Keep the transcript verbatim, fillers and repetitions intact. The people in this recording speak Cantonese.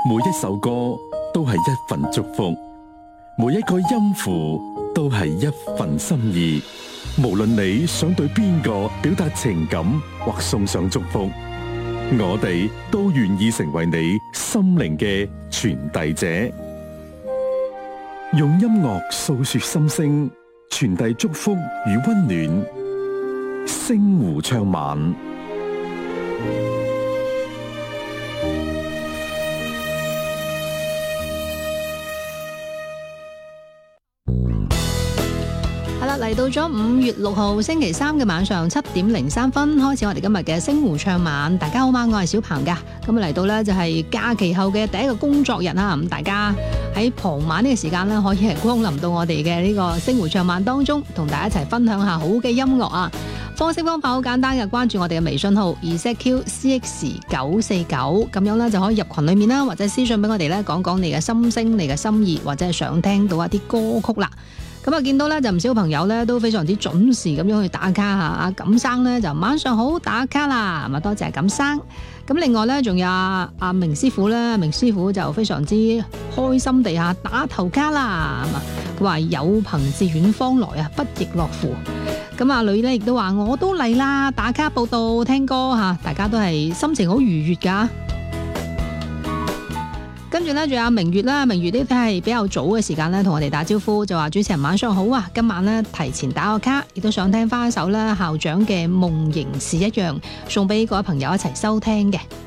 每一首歌都係一份祝福，每一個音符都係一份心意。無論你想對邊個表達情感或送上祝福，我哋都願意成為你心靈嘅傳遞者，用音樂訴說心聲，傳遞祝福與溫暖。星湖唱晚。 嚟到咗五月六號星期三嘅晚上七點零三分，開始我哋今日嘅星湖唱晚。大家好嗎？我係小鵬噶。咁啊嚟到呢就係假期後嘅第一個工作日啦。咁大家喺傍晚呢個時間呢，可以係光臨到我哋嘅呢個星湖唱晚當中，同大家一齊分享下好嘅音樂啊。方式方法好簡單嘅，關注我哋嘅微信號 Z Q C X 九四九，咁樣呢就可以入群裏面啦，或者私信俾我哋呢，講講你嘅心聲、你嘅心意，或者係想聽到一啲歌曲啦。咁啊，見到咧就唔少朋友咧都非常之準時咁樣去打卡嚇。阿錦生咧就晚上好打卡啦，咁啊多謝錦生。咁另外咧仲有阿阿明師傅咧，明師傅就非常之開心地下打頭卡啦。咁啊，佢話有朋自遠方來啊，不亦樂乎。咁阿女咧亦都話我都嚟啦，打卡報道聽歌嚇，大家都係心情好愉悅㗎。跟住咧，仲有明月啦，明月呢啲係比較早嘅時間咧，同我哋打招呼，就話主持人晚上好啊！今晚咧提前打個卡，亦都想聽翻一首咧校長嘅夢仍是一樣，送俾各位朋友一齊收聽嘅。